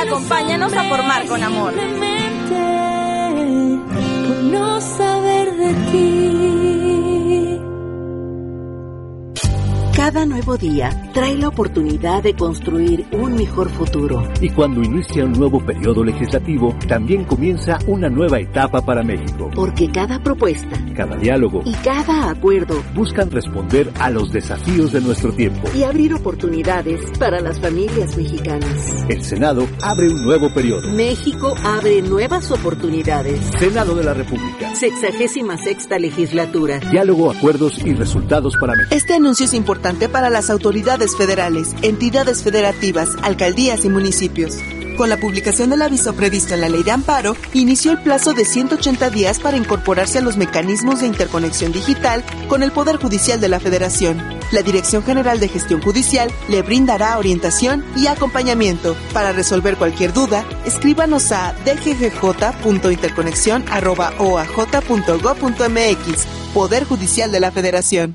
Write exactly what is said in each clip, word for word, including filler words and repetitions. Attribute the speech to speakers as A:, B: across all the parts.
A: acompáñanos a formar con amor.
B: Por no saber de ti.
C: Cada nuevo día trae la oportunidad de construir un mejor futuro.
D: Y cuando inicia un nuevo periodo legislativo, también comienza una nueva etapa para México.
C: Porque cada propuesta,
D: cada diálogo
C: y cada acuerdo
D: buscan responder a los desafíos de nuestro tiempo
C: y abrir oportunidades para las familias mexicanas.
D: El Senado abre un nuevo periodo.
C: México abre nuevas oportunidades.
D: Senado de la República.
C: Sexagésima sexta legislatura.
D: Diálogo, acuerdos y resultados para México.
E: Este anuncio es importante para las autoridades federales, entidades federativas, alcaldías y municipios. Con la publicación del aviso previsto en la Ley de Amparo, inició el plazo de ciento ochenta días para incorporarse a los mecanismos de interconexión digital con el Poder Judicial de la Federación. La Dirección General de Gestión Judicial le brindará orientación y acompañamiento. Para resolver cualquier duda, escríbanos a d g g j punto interconexión arroba o a j punto gob punto m x. Poder Judicial de la Federación.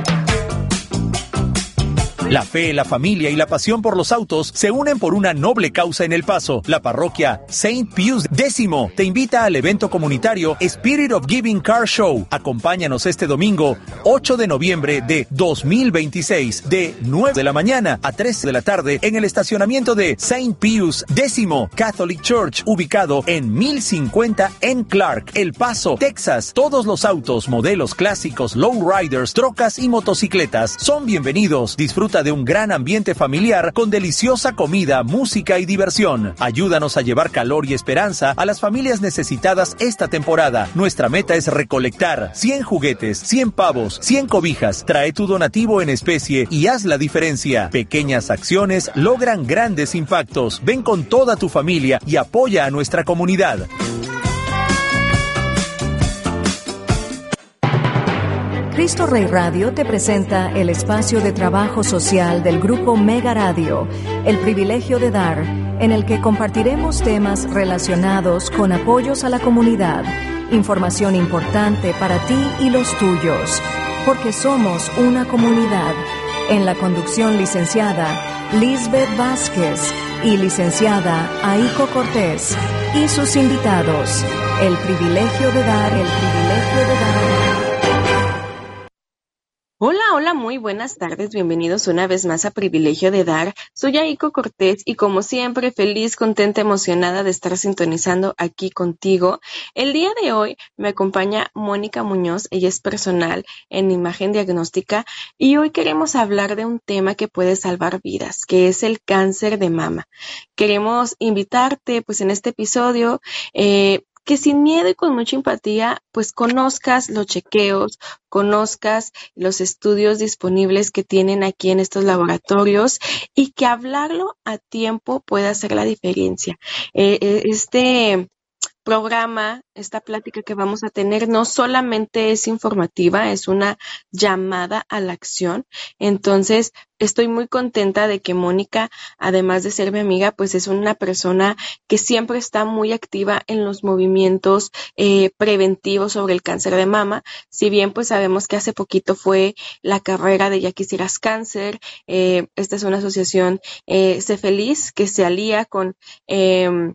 F: La fe, la familia y la pasión por los autos se unen por una noble causa en El Paso. La parroquia Saint Pius X te invita al evento comunitario Spirit of Giving Car Show. Acompáñanos este domingo, ocho de noviembre de dos mil veintiséis, de nueve de la mañana a tres de la tarde en el estacionamiento de Saint Pius X Catholic Church, ubicado en mil cincuenta en Clark, El Paso, Texas. Todos los autos, modelos clásicos, lowriders, trocas y motocicletas son bienvenidos. Disfruta de un gran ambiente familiar con deliciosa comida, música y diversión. Ayúdanos a llevar calor y esperanza a las familias necesitadas esta temporada. Nuestra meta es recolectar cien juguetes, cien pavos, cien cobijas. Trae tu donativo en especie y haz la diferencia. Pequeñas acciones logran grandes impactos. Ven con toda tu familia y apoya a nuestra comunidad.
G: Cristo Rey Radio te presenta el espacio de trabajo social del Grupo Mega Radio, El Privilegio de Dar, en el que compartiremos temas relacionados con apoyos a la comunidad, información importante para ti y los tuyos, porque somos una comunidad. En la conducción, licenciada Lisbeth Vázquez y licenciada Aiko Cortés, y sus invitados. El Privilegio de Dar, el Privilegio de Dar.
H: Hola, hola, muy buenas tardes, bienvenidos una vez más a Privilegio de Dar. Soy Aiko Cortés y como siempre feliz, contenta, emocionada de estar sintonizando aquí contigo. El día de hoy me acompaña Mónica Muñoz, ella es personal en imagen diagnóstica y hoy queremos hablar de un tema que puede salvar vidas, que es el cáncer de mama. Queremos invitarte pues en este episodio eh, que sin miedo y con mucha empatía, pues conozcas los chequeos, conozcas los estudios disponibles que tienen aquí en estos laboratorios y que hablarlo a tiempo puede hacer la diferencia. Eh, este programa, esta plática que vamos a tener no solamente es informativa, es una llamada a la acción. Entonces, estoy muy contenta de que Mónica, además de ser mi amiga, pues es una persona que siempre está muy activa en los movimientos eh, preventivos sobre el cáncer de mama. Si bien pues sabemos que hace poquito fue la carrera de Ya Quisieras Cáncer, eh, esta es una asociación eh, Sé Feliz que se alía con eh,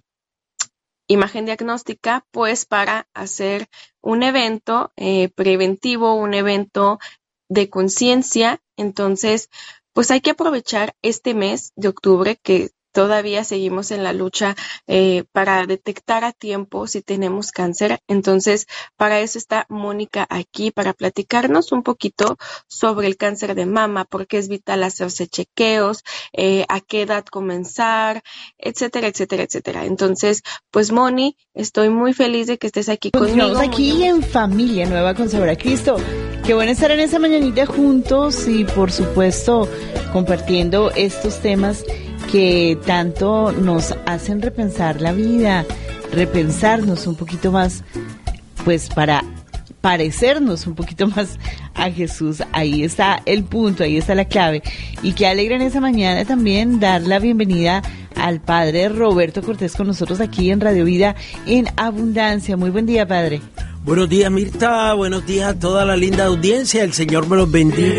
H: Imagen Diagnóstica, pues para hacer un evento eh, preventivo, un evento de conciencia. Entonces, pues hay que aprovechar este mes de octubre que todavía seguimos en la lucha eh, para detectar a tiempo si tenemos cáncer. Entonces, para eso está Mónica aquí, para platicarnos un poquito sobre el cáncer de mama, por qué es vital hacerse chequeos, eh, a qué edad comenzar, etcétera, etcétera, etcétera. Entonces, pues Moni, estoy muy feliz de que estés aquí conmigo.
I: Estamos aquí en Familia Nueva con Sabor a Cristo. Qué bueno estar en esa mañanita juntos y, por supuesto, compartiendo estos temas que tanto nos hacen repensar la vida, repensarnos un poquito más, pues para parecernos un poquito más a Jesús. Ahí está el punto, ahí está la clave. Y qué alegra en esa mañana también dar la bienvenida al padre Roberto Cortés con nosotros aquí en Radio Vida en Abundancia. Muy buen día, padre.
J: Buenos días, Mirta, buenos días a toda la linda audiencia, el Señor me los bendiga.